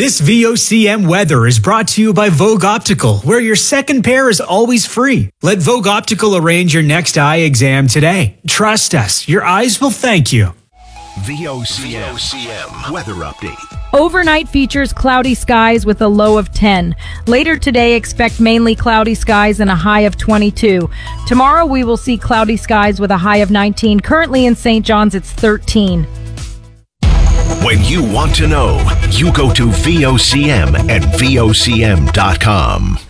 This VOCM weather is brought to you by Vogue Optical, where your second pair is always free. Let Vogue Optical arrange your next eye exam today. Trust us, your eyes will thank you. VOCM weather update. Overnight features cloudy skies with a low of 10. Later today, expect mainly cloudy skies and a high of 22. Tomorrow, we will see cloudy skies with a high of 19. Currently in St. John's, it's 13. When you want to know, you go to VOCM at VOCM.com.